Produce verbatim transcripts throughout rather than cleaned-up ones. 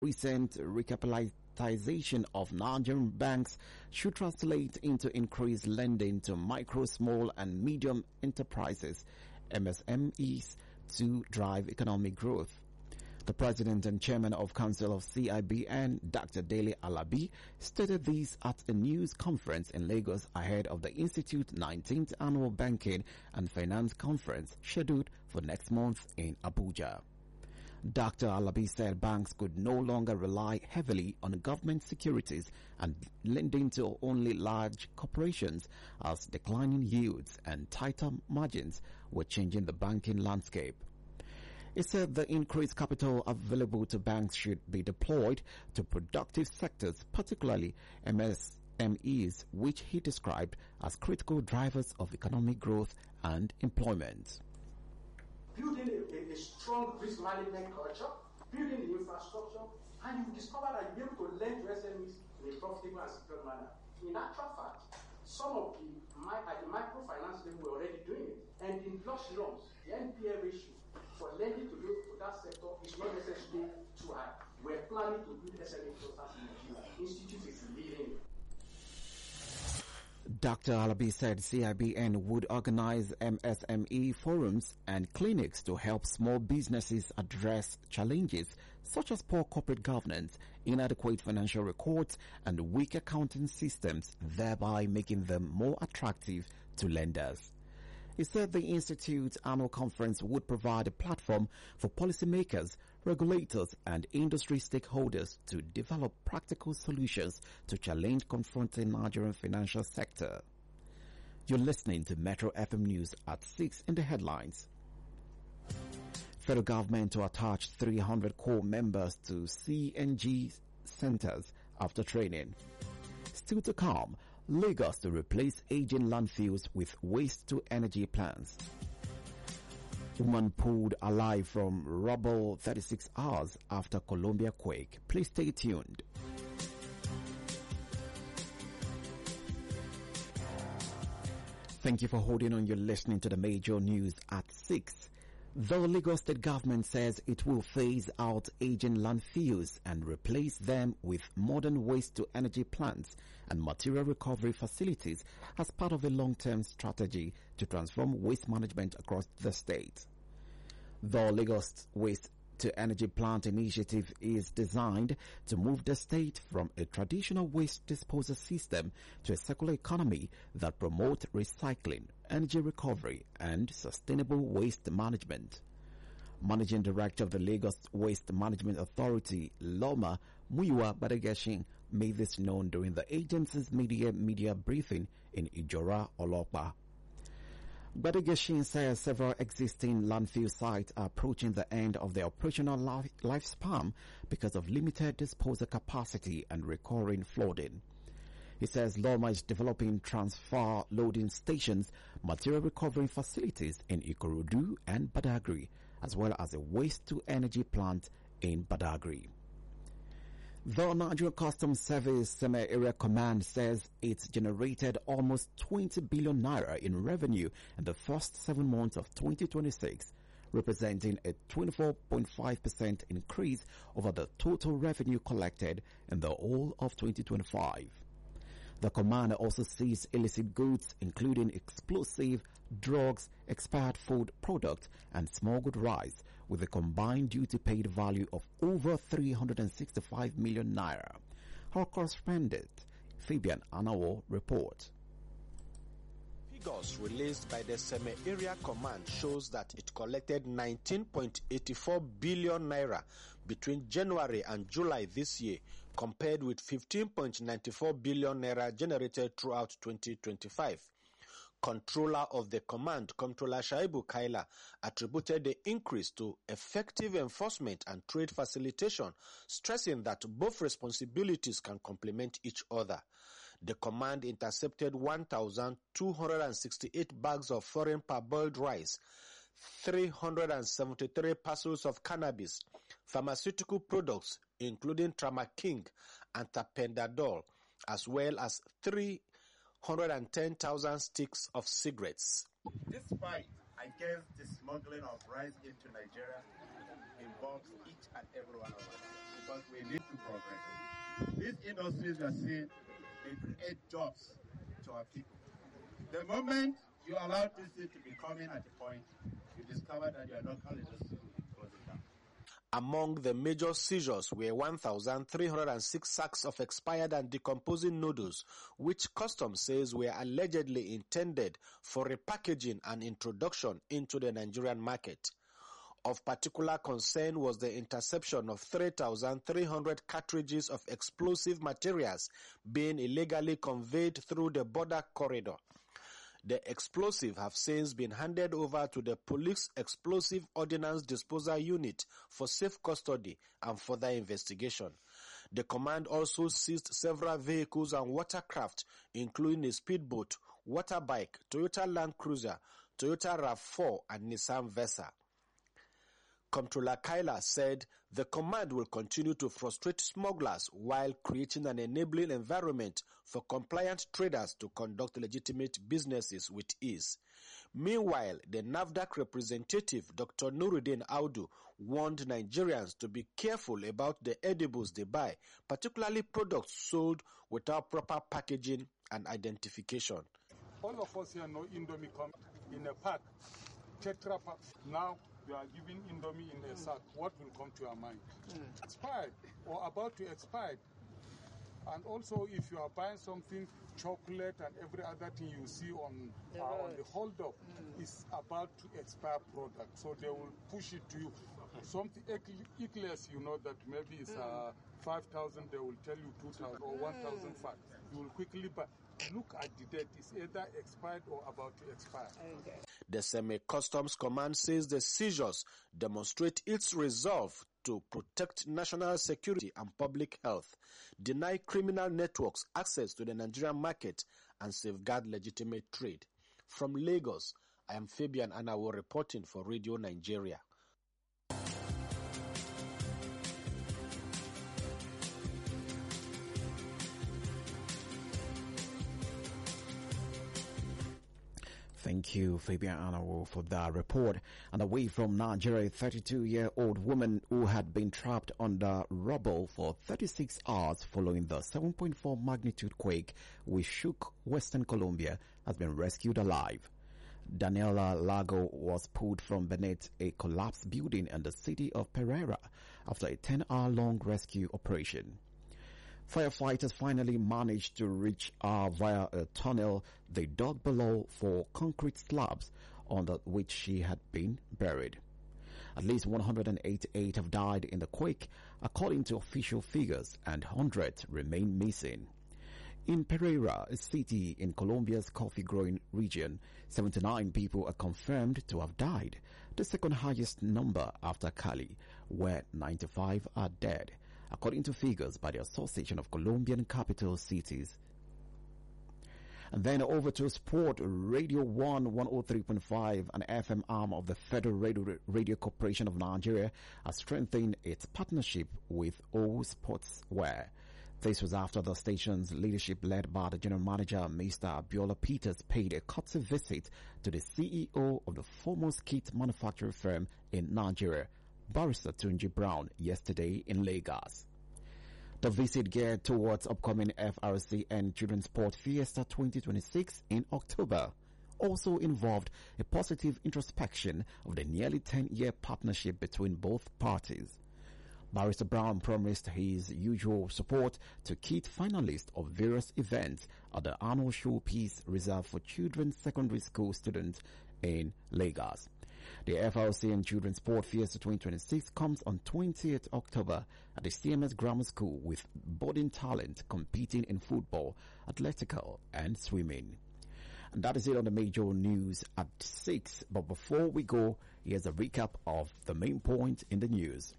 recent recapitalization of Nigerian banks should translate into increased lending to micro, small and medium enterprises, M S M Es, to drive economic growth. The president and chairman of Council of C I B N, Doctor Dele Alabi, stated this at a news conference in Lagos ahead of the Institute's nineteenth Annual Banking and Finance Conference scheduled for next month in Abuja. Doctor Alabi said banks could no longer rely heavily on government securities and lending to only large corporations, as declining yields and tighter margins were changing the banking landscape. He said the increased capital available to banks should be deployed to productive sectors, particularly M S M Es, which he described as critical drivers of economic growth and employment. Building a, a, a strong risk management culture, building the infrastructure, and you discover that you'll be able to lend to S M Es in a profitable and secure manner. In actual fact, some of the, at the microfinance level, we're already doing it. And in loss loans, the N P L ratio for lending to, to that sector is not necessarily too high. We're planning to build S M E clusters in Nigeria. Institute is leading it. Doctor Alabi said C I B N would organize M S M E forums and clinics to help small businesses address challenges such as poor corporate governance, inadequate financial records, and weak accounting systems, thereby making them more attractive to lenders. He said the Institute's annual conference would provide a platform for policymakers, regulators, and industry stakeholders to develop practical solutions to challenge confronting Nigerian financial sector. You're listening to Metro F M News at six in the headlines. Federal government to attach three hundred core members to C N G centers after training. Still to come, Lagos to replace aging landfills with waste-to-energy plants. Woman pulled alive from rubble thirty-six hours after Colombia quake. Please stay tuned. Thank you for holding on. You're listening to the major news at six. The Lagos State government says it will phase out aging landfills and replace them with modern waste-to-energy plants and material recovery facilities as part of a long-term strategy to transform waste management across the state. The Lagos Waste-to-Energy Plant Initiative is designed to move the state from a traditional waste disposal system to a circular economy that promotes recycling, energy recovery, and sustainable waste management. Managing Director of the Lagos Waste Management Authority, Loma Muyiwa Badagashin, made this known during the agency's media media briefing in Ijora, Olopa. Badagashin says several existing landfill sites are approaching the end of their operational life, lifespan because of limited disposal capacity and recurring flooding. He says Loma is developing transfer loading stations, material recovery facilities in Ikorodu and Badagry, as well as a waste-to-energy plant in Badagry. The Nigerian Customs Service Semi-Area Command says it's generated almost twenty billion naira in revenue in the first seven months of twenty twenty-six, representing a twenty-four point five percent increase over the total revenue collected in the whole of twenty twenty-five. The command also seized illicit goods including explosive, drugs, expired food products, and smuggled rice with a combined duty paid value of over three hundred sixty-five million naira. Our correspondent, Fabian Anawo, reports. Figures released by the Semi-Area Command shows that it collected nineteen point eight four billion naira between January and July this year, compared with fifteen point nine four billion naira generated throughout twenty twenty-five. Controller of the command, Comptroller Shaibu Kaila, attributed the increase to effective enforcement and trade facilitation, stressing that both responsibilities can complement each other. The command intercepted one thousand two hundred sixty-eight bags of foreign parboiled rice, three hundred seventy-three parcels of cannabis, pharmaceutical products including Tramaking and Tapendadol, as well as three hundred ten thousand sticks of cigarettes. This fight against the smuggling of rice into Nigeria involves each and every one of us because we need to progress. These industries we are seeing, they create jobs to our people. The moment you allow this thing to be coming at a point, you discover that your local industry will be closing down. Among the major seizures were one thousand three hundred six sacks of expired and decomposing noodles, which Customs says were allegedly intended for repackaging and introduction into the Nigerian market. Of particular concern was the interception of three thousand three hundred cartridges of explosive materials being illegally conveyed through the border corridor. The explosives have since been handed over to the Police Explosive Ordnance Disposal Unit for safe custody and further investigation. The command also seized several vehicles and watercraft, including a speedboat, water bike, Toyota Land Cruiser, Toyota RAV four, and Nissan Versa. Comptroller Kyla said the command will continue to frustrate smugglers while creating an enabling environment for compliant traders to conduct legitimate businesses with ease. Meanwhile, the NAFDAC representative, Doctor Nuruddin Audu, warned Nigerians to be careful about the edibles they buy, particularly products sold without proper packaging and identification. All of us here know Indomie come in a pack, Tetra pack. Now, you are giving Indomie in a sack. What will come to your mind? Mm. Expired or about to expire. And also, if you are buying something, chocolate and every other thing you see on the, uh, on the hold-up mm. is about to expire product. So they will push it to you. Something Eclairs, you know that maybe it's uh, five thousand, they will tell you two thousand or one thousand five. You will quickly buy. Look at the date. It's either expired or about to expire. Okay. The Semi-Customs Command says the seizures demonstrate its resolve to protect national security and public health, deny criminal networks access to the Nigerian market, and safeguard legitimate trade. From Lagos, I am Fabian Anawo reporting for Radio Nigeria. Thank you, Fabian Anawo, for that report. And away from Nigeria, a thirty-two-year-old woman who had been trapped under rubble for thirty-six hours following the seven point four magnitude quake which shook Western Colombia has been rescued alive. Daniela Lago was pulled from beneath a collapsed building in the city of Pereira after a ten-hour-long rescue operation. Firefighters finally managed to reach her via a tunnel they dug below for concrete slabs under which she had been buried. At least one hundred eighty-eight have died in the quake, according to official figures, and hundreds remain missing. In Pereira, a city in Colombia's coffee-growing region, seventy-nine people are confirmed to have died, the second highest number after Cali, where ninety-five are dead, according to figures by the Association of Colombian Capital Cities. And then over to sport. Radio one one oh three point five, an F M arm of the Federal Radio, Radio Corporation of Nigeria, has strengthened its partnership with O Sportswear. This was after the station's leadership, led by the general manager, Mister Abiola Peters, paid a courtesy visit to the C E O of the foremost kit manufacturing firm in Nigeria, Barrister Tunji Brown, yesterday in Lagos. The visit geared towards upcoming F R C N Children's Sport Fiesta twenty twenty-six in October also involved a positive introspection of the nearly ten-year partnership between both parties. Barrister Brown promised his usual support to kit finalists of various events at the annual showpiece reserved for children's secondary school students in Lagos. The F R C N Children's Sport Fiesta twenty twenty-six comes on twentieth October at the C M S Grammar School, with budding talent competing in football, athletical, and swimming. And that is it on the major news at six. But before we go, here's a recap of the main points in the news.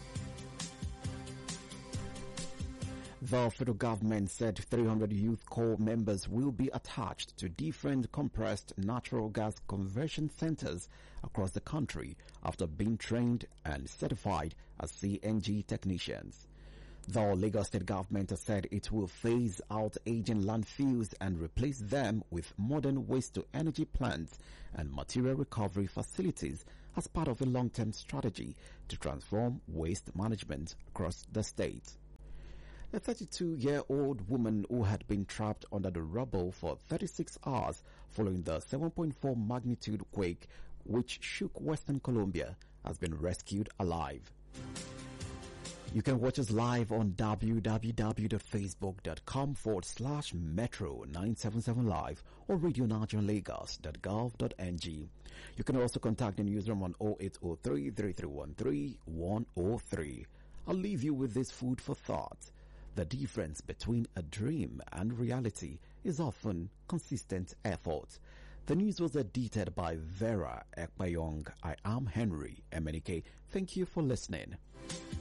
The federal government said three hundred youth corps members will be attached to different compressed natural gas conversion centers across the country after being trained and certified as C N G technicians. The Lagos State government has said it will phase out aging landfills and replace them with modern waste-to-energy plants and material recovery facilities as part of a long-term strategy to transform waste management across the state. A thirty-two-year-old woman who had been trapped under the rubble for thirty-six hours following the seven point four magnitude quake which shook Western Colombia has been rescued alive. You can watch us live on www.facebook.com forward slash Metro nine seven seven live or radio nigeria lagos dot gov dot n g. You can also contact the newsroom on oh eight oh three, three three one three, one oh three. I'll leave you with this food for thought. The difference between a dream and reality is often consistent effort. The news was edited by Vera Ekpayong. I am Henry Emenike. Thank you for listening.